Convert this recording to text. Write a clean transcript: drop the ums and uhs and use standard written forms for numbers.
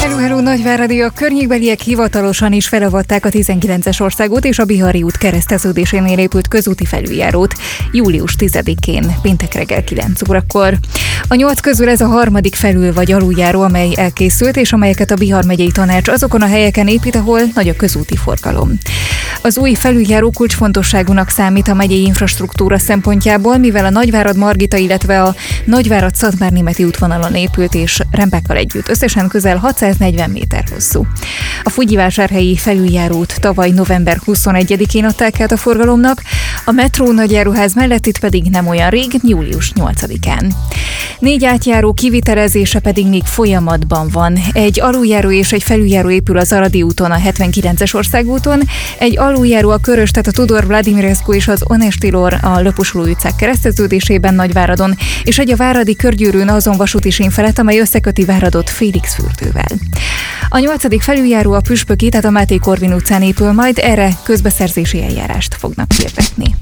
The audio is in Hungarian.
Hello, Nagyváradi, a környékbeliek hivatalosan is felavatták a 19-es országút és a Bihari út kereszteződésénél épült közúti felüljárót július 10-én, péntek reggel 9 órakor. A 8 közül ez a harmadik felül vagy aluljáró, amely elkészült, és amelyeket a Bihar megyei tanács azokon a helyeken épít, ahol nagy a közúti forgalom. Az új felüljáró kulcsfontosságúnak számít a megyei infrastruktúra szempontjából, mivel a Nagyvárad-Margita, illetve a Nagyvárad-Szatmár-Németi útvonalon épült, és rámpákkal együtt összesen közel 640 méter hosszú. A Fugyivásárhelyi felüljárót tavaly november 21-én adták át a forgalomnak, a metró nagyjáróház mellett itt pedig nem olyan rég, július 8-án. 4 átjáró kivitelezése pedig még folyamatban van. Egy aluljáró és egy felüljáró épül az Aradi úton, a 79-es országúton, egy aluljáró a Körös, tehát a Tudor Vladimirescu és az Onestilor a Löpusoló utcák kereszteződésében Nagyváradon, és egy a Váradi körgyűrűn azon vasúti sín felett, amely összeköti Váradot Félixfürdővel. A 8. felüljáró a Püspöki, tehát a Máté Korvin utcán épül majd, erre közbeszerzési eljárást fognak hirdetni.